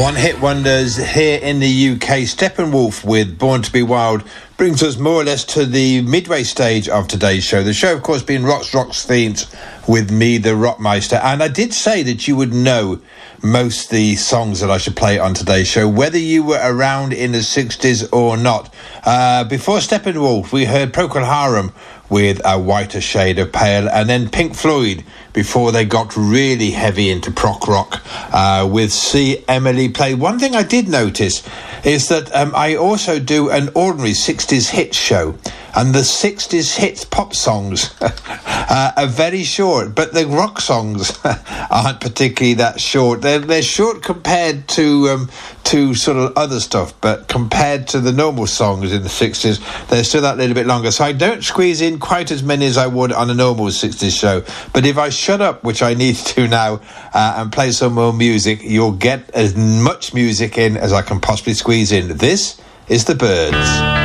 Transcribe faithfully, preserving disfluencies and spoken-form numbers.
One-hit wonders here in the U K. Steppenwolf with Born to be Wild brings us more or less to the midway stage of today's show. The show, of course, being Rocks Rocks themed with me, the Rockmeister. And I did say that you would know most of the songs that I should play on today's show, whether you were around in the sixties or not. Uh, before Steppenwolf, we heard Procol Harum with A Whiter Shade of Pale, and then Pink Floyd before they got really heavy into prog rock uh, with See Emily Play. One thing I did notice is that um, I also do an ordinary sixties hits show, and the sixties hits pop songs uh, are very short, but the rock songs aren't particularly that short. They're, they're short compared to um, to sort of other stuff, but compared to the normal songs in the sixties, they're still that little bit longer. So I don't squeeze in quite as many as I would on a normal sixties show. But if I shut up, which I need to now, uh, and play some more music, you'll get as much music in as I can possibly squeeze in. This is The Byrds.